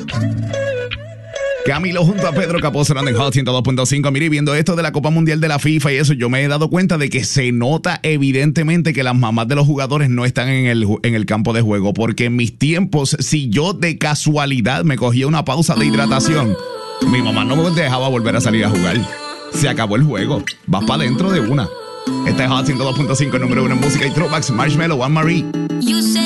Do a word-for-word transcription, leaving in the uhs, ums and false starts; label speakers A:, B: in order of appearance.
A: Camilo junto a Pedro Capó sonando en Hot ciento dos punto cinco. Mire, viendo esto de la Copa Mundial de la FIFA y eso, yo me he dado cuenta de que se nota evidentemente que las mamás de los jugadores no están en el, en el campo de juego. Porque en mis tiempos, si yo de casualidad me cogía una pausa de hidratación, mi mamá no me dejaba volver a salir a jugar. Se acabó el juego. Vas para adentro de una. Esta es Hot ciento dos punto cinco, número uno en música y throwbacks. Marshmello, Anne Marie.